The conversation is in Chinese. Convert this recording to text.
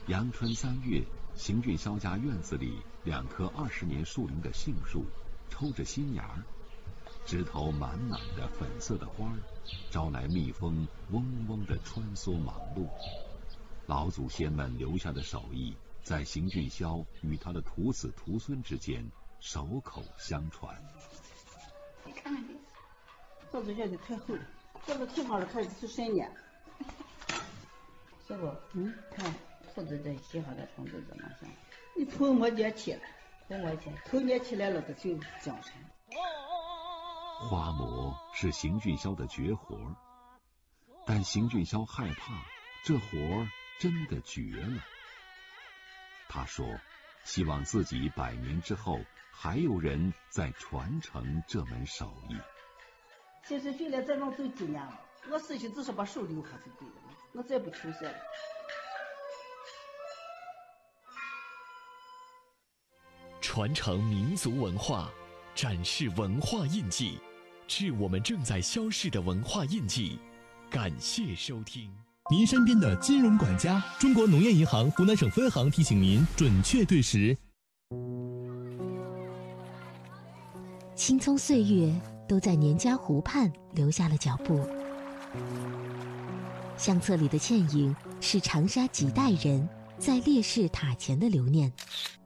阳春3月，邢俊霄家院子里2棵20年树龄的杏树，抽着新芽儿，枝头满满的粉色的花儿，招来蜜蜂嗡嗡地穿梭忙碌。老祖先们留下的手艺，在邢俊霄与他的徒子徒孙之间手口相传。 你看看这豆子叶子太厚了，这个挺好的，开始是深点。是不？看兔子这洗好的虫子怎么像？你头摸接起来，头捏起来了的就讲成。 花磨是邢俊霄的绝活，但邢俊霄害怕这活儿真的绝了。他说希望自己100年之后还有人在传承这门手艺。 其实觉得再能走几年了，我死去只是把手留下就对了，我再不求色了。 传承民族文化，展示文化印记，致我们正在消逝的文化印记。感谢收听。 您身边的金融管家，中国农业银行湖南省分行提醒您准确对时。 青葱岁月都在年家湖畔留下了脚步。相册里的倩影是长沙几代人在烈士塔前的留念。